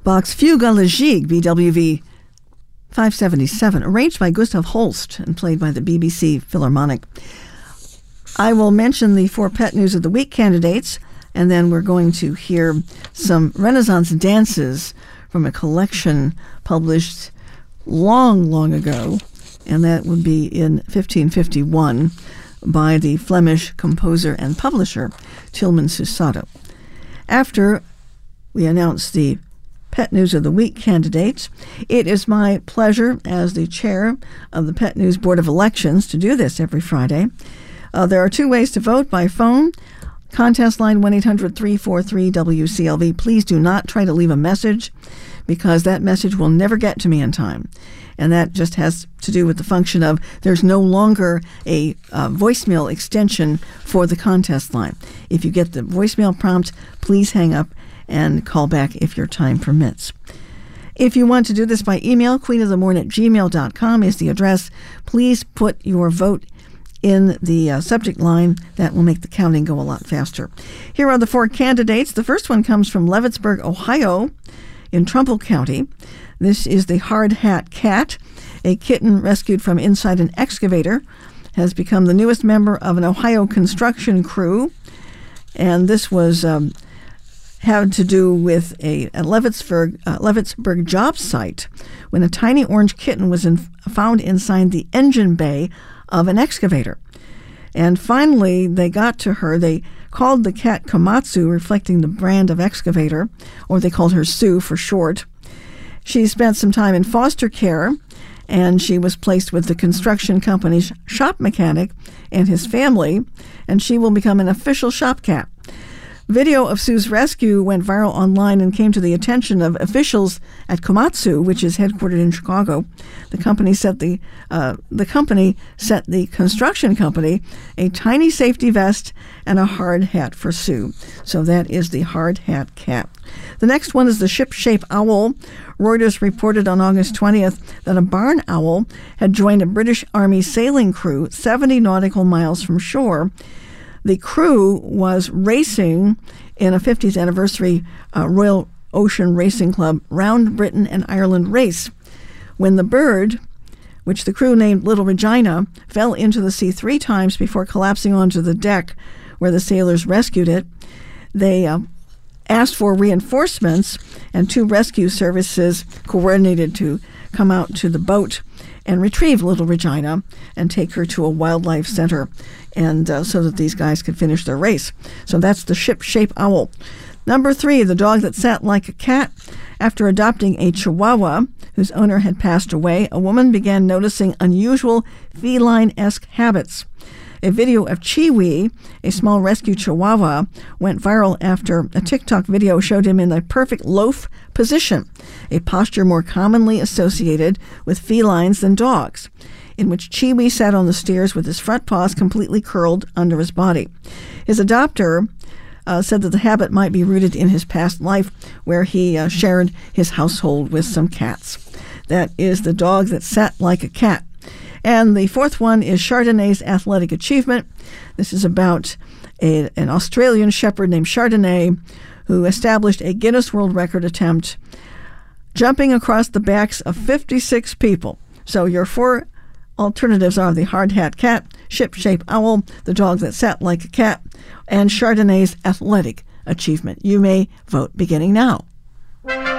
Bach's Fugue à la Gigue, BWV 577, arranged by Gustav Holst and played by the BBC Philharmonic. I will mention the 4 Pet News of the Week candidates, and then we're going to hear some Renaissance dances from a collection published long ago, and that would be in 1551 by the Flemish composer and publisher Tilman Susato. After we announce the Pet News of the Week candidates, it is my pleasure as the chair of the Pet News Board of Elections to do this every Friday. There are 2 ways to vote: by phone, contest line 1-800-343-WCLV. Please do not try to leave a message, because that message will never get to me in time. And that just has to do with the function of there's no longer a voicemail extension for the contest line. If you get the voicemail prompt, please hang up and call back if your time permits. If you want to do this by email, queenofthemorn@gmail.com is the address. Please put your vote in the subject line. That will make the counting go a lot faster. Here are the 4 candidates. The first one comes from Leavittsburg, Ohio, in Trumbull County. This is the Hard Hat Cat. A kitten rescued from inside an excavator has become the newest member of an Ohio construction crew. And this was had to do with a Leavittsburg job site when a tiny orange kitten was found inside the engine bay of an excavator. And finally, they got to her. They called the cat Komatsu, reflecting the brand of excavator, or they called her Sue for short. She spent some time in foster care, and she was placed with the construction company's shop mechanic and his family, and she will become an official shop cat. Video of Sue's rescue went viral online and came to the attention of officials at Komatsu, which is headquartered in Chicago. The company set the construction company a tiny safety vest and a hard hat for Sue. So that is the Hard Hat Cat. The next one is the ship-shape owl. Reuters reported on August 20th that a barn owl had joined a British Army sailing crew 70 nautical miles from shore. The crew was racing in a 50th anniversary Royal Ocean Racing Club Round Britain and Ireland race when the bird, which the crew named Little Regina, fell into the sea 3 times before collapsing onto the deck where the sailors rescued it. They asked for reinforcements, and 2 rescue services coordinated to come out to the boat and retrieve Little Regina and take her to a wildlife center, and so that these guys could finish their race. So that's the ship-shape owl. Number 3, the dog that sat like a cat. After adopting a Chihuahua whose owner had passed away, a woman began noticing unusual feline-esque habits. A video of Chiwi, a small rescue Chihuahua, went viral after a TikTok video showed him in the perfect loaf position, a posture more commonly associated with felines than dogs, in which Chiwi sat on the stairs with his front paws completely curled under his body. His adopter said that the habit might be rooted in his past life, where he shared his household with some cats. That is the dog that sat like a cat. And the 4th one is Chardonnay's athletic achievement. This is about an Australian shepherd named Chardonnay who established a Guinness World Record attempt jumping across the backs of 56 people. So your 4 alternatives are the Hard Hat Cat, Ship-Shape Owl, the dog that sat like a cat, and Chardonnay's athletic achievement. You may vote beginning now.